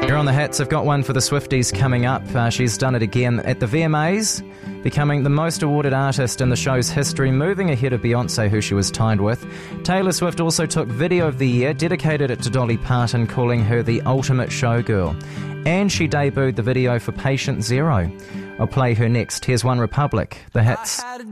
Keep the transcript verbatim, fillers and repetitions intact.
Here on The Hits, I've got one for the Swifties coming up. Uh, she's done it again at the V M As, becoming the most awarded artist in the show's history, moving ahead of Beyoncé, who she was tied with. Taylor Swift also took Video of the Year, dedicated it to Dolly Parton, calling her the ultimate showgirl. And she debuted the video for Patient Zero. I'll play her next. Here's One Republic, The Hits.